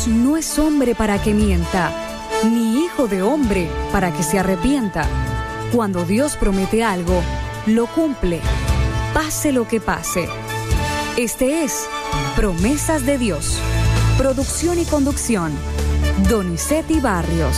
Dios no es hombre para que mienta, ni hijo de hombre para que se arrepienta. Cuando Dios promete algo, lo cumple, pase lo que pase. Este es Promesas de Dios. Producción y conducción, Donizetti Barrios.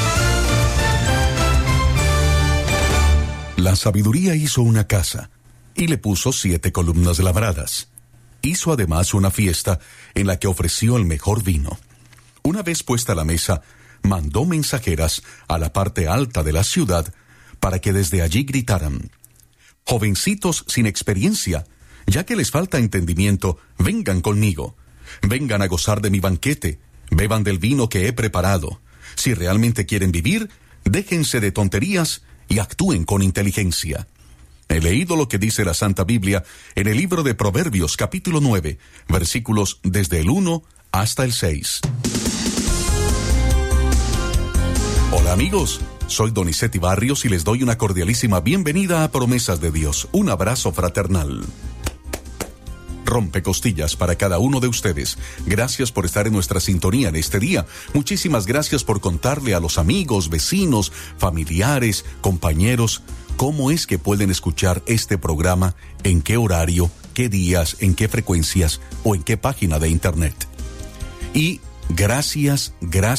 La sabiduría hizo una casa y le puso 7 columnas labradas. Hizo además una fiesta en la que ofreció el mejor vino. Una vez puesta la mesa, mandó mensajeras a la parte alta de la ciudad para que desde allí gritaran: jovencitos sin experiencia, ya que les falta entendimiento, vengan conmigo. Vengan a gozar de mi banquete, beban del vino que he preparado. Si realmente quieren vivir, déjense de tonterías y actúen con inteligencia. He leído lo que dice la Santa Biblia en el libro de Proverbios, capítulo 9, versículos desde el 1 hasta el 6. Hola amigos, soy Donizetti Barrios y les doy una cordialísima bienvenida a Promesas de Dios. Un abrazo fraternal. Rompecostillas para cada uno de ustedes. Gracias por estar en nuestra sintonía en este día. Muchísimas gracias por contarle a los amigos, vecinos, familiares, compañeros, cómo es que pueden escuchar este programa, en qué horario, qué días, en qué frecuencias o en qué página de internet. Y gracias,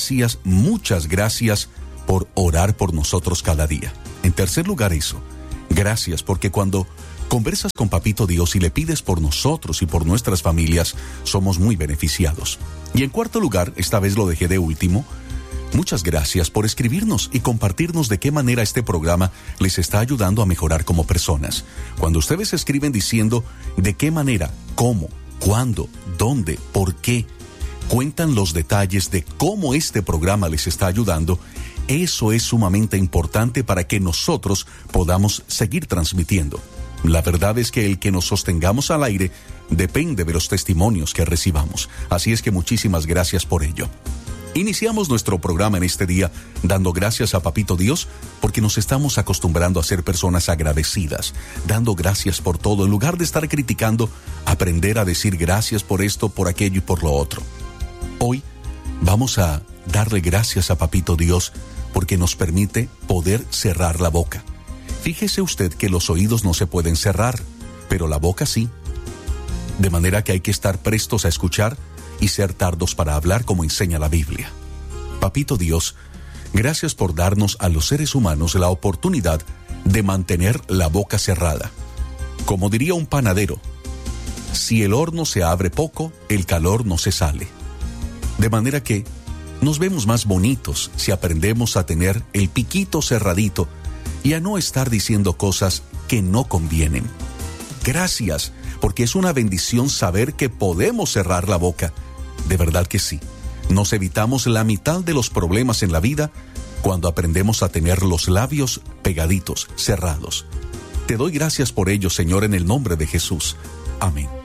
muchas gracias por orar por nosotros cada día. En tercer lugar eso, gracias porque cuando conversas con Papito Dios y le pides por nosotros y por nuestras familias, somos muy beneficiados. Y en cuarto lugar, esta vez lo dejé de último, muchas gracias por escribirnos y compartirnos de qué manera este programa les está ayudando a mejorar como personas. Cuando ustedes escriben diciendo de qué manera, cómo, cuándo, dónde, por qué, cuentan los detalles de cómo este programa les está ayudando, eso es sumamente importante para que nosotros podamos seguir transmitiendo. La verdad es que el que nos sostengamos al aire depende de los testimonios que recibamos. Así es que muchísimas gracias por ello. Iniciamos nuestro programa en este día dando gracias a Papito Dios porque nos estamos acostumbrando a ser personas agradecidas, dando gracias por todo. En lugar de estar criticando, aprender a decir gracias por esto, por aquello y por lo otro. Hoy vamos a darle gracias a Papito Dios porque nos permite poder cerrar la boca. Fíjese usted que los oídos no se pueden cerrar, pero la boca sí. De manera que hay que estar prestos a escuchar y ser tardos para hablar, como enseña la Biblia. Papito Dios, gracias por darnos a los seres humanos la oportunidad de mantener la boca cerrada. Como diría un panadero, si el horno se abre poco, el calor no se sale. De manera que nos vemos más bonitos si aprendemos a tener el piquito cerradito y a no estar diciendo cosas que no convienen. Gracias, porque es una bendición saber que podemos cerrar la boca. De verdad que sí. Nos evitamos la mitad de los problemas en la vida cuando aprendemos a tener los labios pegaditos, cerrados. Te doy gracias por ello, Señor, en el nombre de Jesús. Amén.